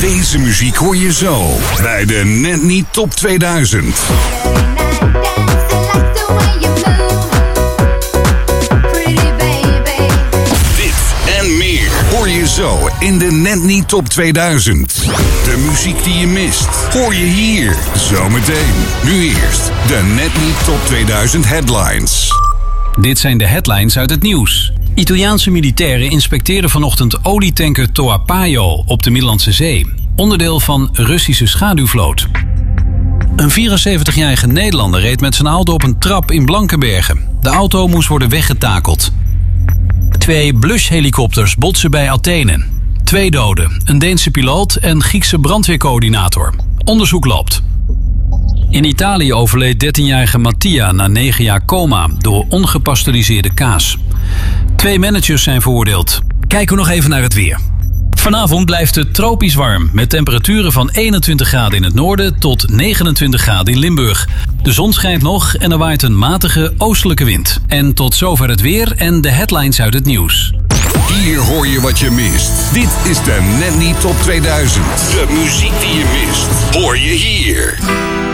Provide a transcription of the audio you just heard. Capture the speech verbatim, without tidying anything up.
Deze muziek hoor je zo bij de Net Niet Top tweeduizend. Hoor je zo in de Net Niet Top tweeduizend. De muziek die je mist, hoor je hier zometeen. Nu eerst de Net Niet Top tweeduizend headlines. Dit zijn de headlines uit het nieuws. Italiaanse militairen inspecteren vanochtend olietanker Toapaio op de Middellandse Zee. Onderdeel van Russische schaduwvloot. Een vierenzeventigjarige Nederlander reed met zijn auto op een trap in Blankenbergen. De auto moest worden weggetakeld. Twee blush-helikopters botsen bij Athene. Twee doden, een Deense piloot en Griekse brandweercoördinator. Onderzoek loopt. In Italië overleed dertienjarige Mattia na negen jaar coma door ongepasteuriseerde kaas. Twee managers zijn veroordeeld. Kijken we nog even naar het weer. Vanavond blijft het tropisch warm, met temperaturen van eenentwintig graden in het noorden tot negenentwintig graden in Limburg. De zon schijnt nog en er waait een matige oostelijke wind. En tot zover het weer en de headlines uit het nieuws. Hier hoor je wat je mist. Dit is de Net Niet Top tweeduizend. De muziek die je mist, hoor je hier.